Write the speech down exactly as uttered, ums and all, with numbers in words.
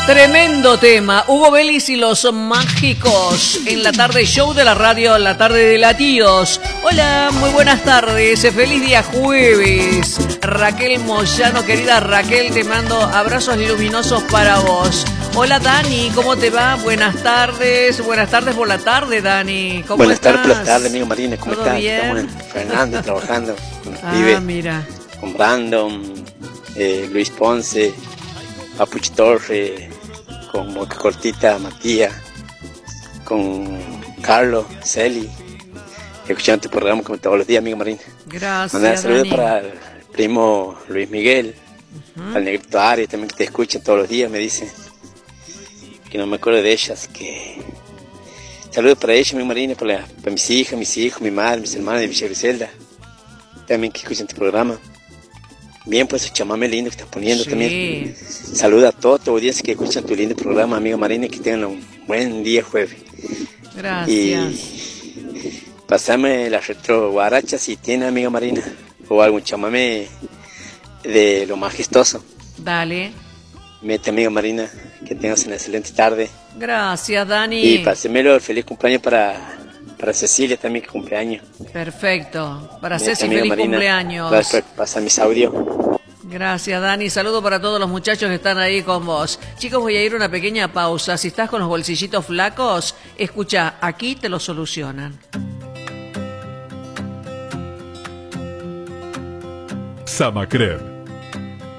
Tremendo tema. Hugo Vélez y los Mágicos en la tarde show de la radio, en la tarde de Latidos. Hola, muy buenas tardes. Feliz día jueves. Raquel Moyano, querida Raquel, te mando abrazos luminosos para vos. Hola Dani, ¿cómo te va? Buenas tardes. Buenas tardes por la tarde, Dani. ¿Cómo Buenas estás? tardes por la tarde, amigo Marina. ¿Cómo ¿Todo estás? bien? Estamos en Fernando trabajando. Ah, Vive mira. con Brandon, eh, Luis Ponce, Papuchi Torre, con Boca Cortita, Matías, con Carlos, Celi, escuchando tu programa como todos los días, amigo Marina. Gracias, Mandar saludos Dani. para el primo Luis Miguel, Uh-huh. al negrito Ari, también que te escuchan todos los días, me dicen que no me acuerdo de ellas, que saludos para ella, amigo Marina, para, la, para mis hijas, mis hijos, mi madre, mis hermanas de Villa Griselda, también que escuchan tu programa. Bien, pues ese chamame lindo que estás poniendo, sí. También. Saluda a todos, todos los días que escuchan tu lindo programa, amiga Marina, que tengan un buen día jueves. Gracias. Y pasame la retro guaracha si tiene, amiga Marina, o algún chamame de lo majestuoso. Dale. Mete, amiga Marina, que tengas una excelente tarde. Gracias, Dani. Y pásemelo el feliz cumpleaños para, para Cecilia también, que cumpleaños. Perfecto. Para Mete, Ceci, amiga feliz Marina, cumpleaños. Gracias por pasar mis audios. Gracias, Dani. Saludo para todos los muchachos que están ahí con vos. Chicos, voy a ir a una pequeña pausa. Si estás con los bolsillitos flacos, escucha, aquí te lo solucionan. Samacred,